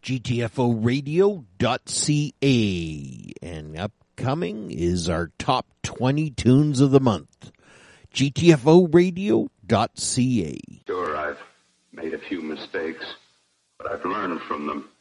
GTFOradio.ca. And upcoming is our top 20 tunes of the month. GTFOradio.ca. Sure, I've made a few mistakes, but I've learned from them.